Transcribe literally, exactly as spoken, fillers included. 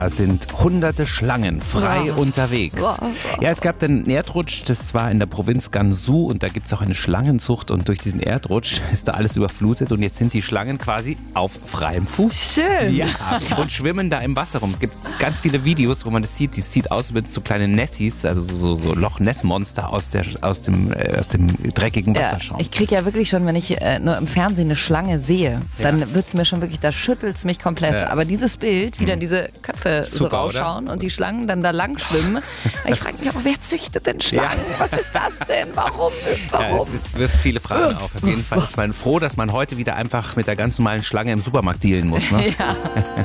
sind hunderte Schlangen frei Wow. unterwegs. Wow. Ja, es gab den Erdrutsch, das war in der Provinz Gansu und da gibt es auch eine Schlangenzucht und durch diesen Erdrutsch ist da alles überflutet und jetzt sind die Schlangen quasi auf freiem Fuß. Schön. Ja, und schwimmen da im Wasser rum. Es gibt ganz viele Videos, wo man das sieht. Das sieht aus wie so kleine Nessies, also so, so, so Loch-Ness-Monster aus, der, aus, dem, äh, aus dem dreckigen Ja, Wasserschaum. ich kriege ja wirklich schon, wenn ich äh, nur im Fernsehen eine Schlange sehe, dann wird es mir schon wirklich, da schüttelt es mich komplett. Ja. Aber dieses Bild, wie dann diese Köpfe so Super, rausschauen und die Schlangen dann da lang schwimmen, ich frage mich auch, wer züchtet denn Schlangen? Ja. Was ist das denn? Warum? Ja, Warum? es ist, wirft viele Fragen auf. Auf jeden Fall ist man froh, dass man heute wieder einfach mit der ganz normalen Schlange im Supermarkt dealen muss. Ne? Ja.